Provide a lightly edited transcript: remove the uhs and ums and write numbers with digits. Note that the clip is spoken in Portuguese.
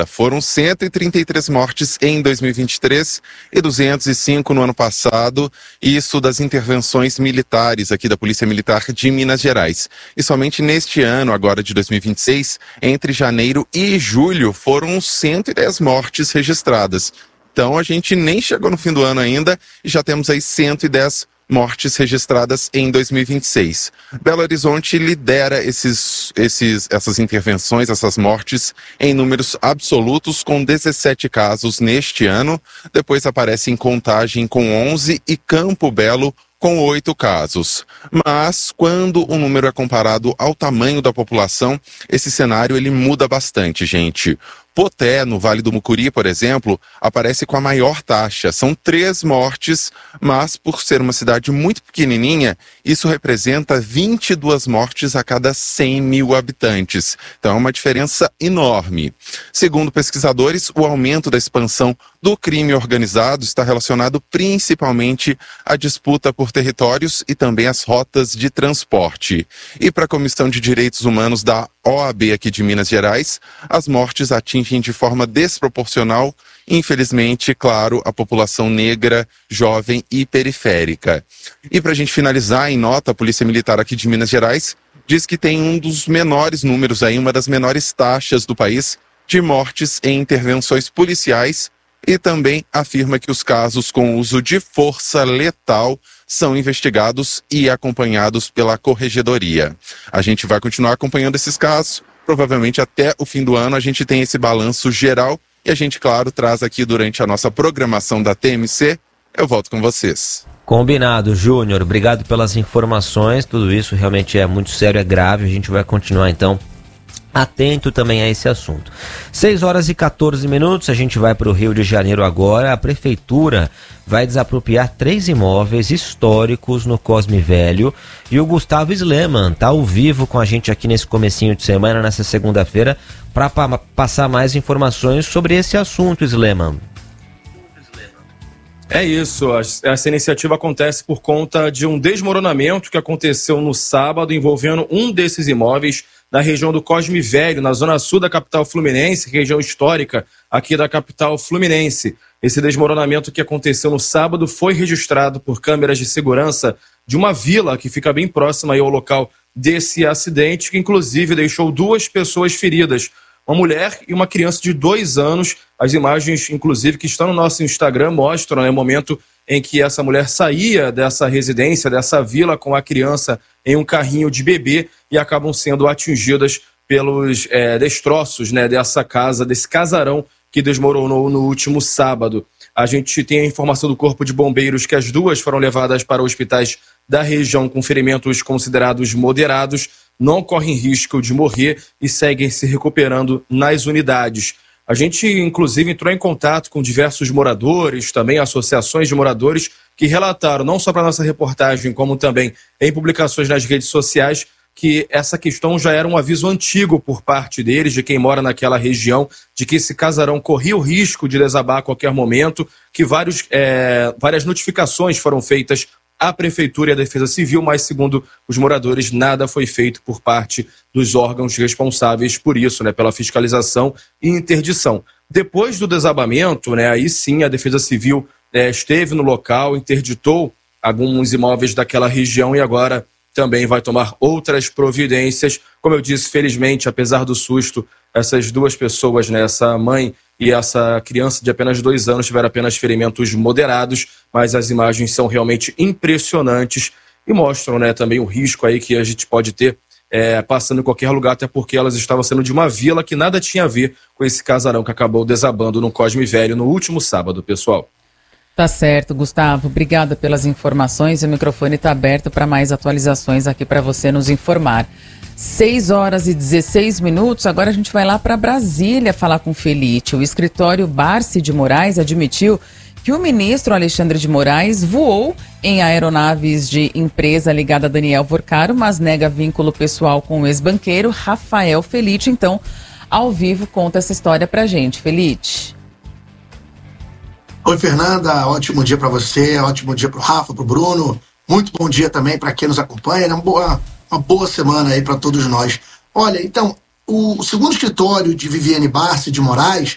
Foram 133 mortes em 2023 e 205 no ano passado, isso das intervenções militares aqui da Polícia Militar de Minas Gerais. E somente neste ano, agora de 2026, entre janeiro e julho, foram 110 mortes registradas. Então a gente nem chegou no fim do ano ainda e já temos aí 110 mortes registradas em 2026. Belo Horizonte lidera essas intervenções, essas mortes, em números absolutos, com 17 casos neste ano. Depois aparece em Contagem com 11 e Campo Belo com 8 casos. Mas, quando o número é comparado ao tamanho da população, esse cenário ele muda bastante, gente. Poté, no Vale do Mucuri, por exemplo, aparece com a maior taxa. São 3 mortes, mas por ser uma cidade muito pequenininha, isso representa 22 mortes a cada 100 mil habitantes. Então é uma diferença enorme. Segundo pesquisadores, o aumento da expansão do crime organizado está relacionado principalmente à disputa por territórios e também às rotas de transporte. E para a Comissão de Direitos Humanos da OAB aqui de Minas Gerais, as mortes atingem de forma desproporcional, infelizmente, claro, a população negra, jovem e periférica. E para a gente finalizar, em nota, a Polícia Militar aqui de Minas Gerais diz que tem um dos menores números aí, uma das menores taxas do país de mortes em intervenções policiais e também afirma que os casos com uso de força letal são investigados e acompanhados pela Corregedoria. A gente vai continuar acompanhando esses casos. Provavelmente até o fim do ano a gente tem esse balanço geral e a gente, claro, traz aqui durante a nossa programação da TMC. Eu volto com vocês. Combinado, Júnior. Obrigado pelas informações. Tudo isso realmente é muito sério, é grave. A gente vai continuar, então, atento também a esse assunto. 6h14, a gente vai para o Rio de Janeiro agora. A Prefeitura vai desapropriar 3 imóveis históricos no Cosme Velho. E o Gustavo Sleman está ao vivo com a gente aqui nesse comecinho de semana, nessa segunda-feira, para passar mais informações sobre esse assunto, Sleman. É isso, essa iniciativa acontece por conta de um desmoronamento que aconteceu no sábado envolvendo um desses imóveis na região do Cosme Velho, na zona sul da capital fluminense, região histórica aqui da capital fluminense. Esse desmoronamento que aconteceu no sábado foi registrado por câmeras de segurança de uma vila que fica bem próxima aí ao local desse acidente, que inclusive deixou 2 pessoas feridas, uma mulher e uma criança de 2 anos. As imagens, inclusive, que estão no nosso Instagram mostram o momento em que essa mulher saía dessa residência, dessa vila, com a criança em um carrinho de bebê e acabam sendo atingidas pelos destroços, né, dessa casa, desse casarão que desmoronou no último sábado. A gente tem a informação do Corpo de Bombeiros que as 2 foram levadas para hospitais da região com ferimentos considerados moderados, não correm risco de morrer e seguem se recuperando nas unidades. A gente, inclusive, entrou em contato com diversos moradores, também associações de moradores, que relataram, não só para a nossa reportagem, como também em publicações nas redes sociais, que essa questão já era um aviso antigo por parte deles, de quem mora naquela região, de que esse casarão corria o risco de desabar a qualquer momento, que várias notificações foram feitas à Prefeitura e à Defesa Civil, mas, segundo os moradores, nada foi feito por parte dos órgãos responsáveis por isso, né, pela fiscalização e interdição. Depois do desabamento, né, aí sim a Defesa Civil esteve no local, interditou alguns imóveis daquela região e agora também vai tomar outras providências. Como eu disse, felizmente, apesar do susto, essas 2 pessoas, né, essa mãe e essa criança de apenas 2 anos, tiveram apenas ferimentos moderados, mas as imagens são realmente impressionantes e mostram, né, também o risco aí que a gente pode ter passando em qualquer lugar, até porque elas estavam saindo de uma vila que nada tinha a ver com esse casarão que acabou desabando no Cosme Velho no último sábado, pessoal. Tá certo, Gustavo. Obrigada pelas informações. O microfone está aberto para mais atualizações aqui para você nos informar. 6h16. Agora a gente vai lá para Brasília falar com o Felite. O escritório Barsi de Moraes admitiu que o ministro Alexandre de Moraes voou em aeronaves de empresa ligada a Daniel Vorcaro, mas nega vínculo pessoal com o ex-banqueiro Rafael Felite. Então, ao vivo, conta essa história pra gente. Felite. Oi, Fernanda, ótimo dia para você, ótimo dia para o Rafa, para o Bruno, muito bom dia também para quem nos acompanha, né? Uma boa semana aí para todos nós. Olha, então, o segundo escritório de Viviane Barsi de Moraes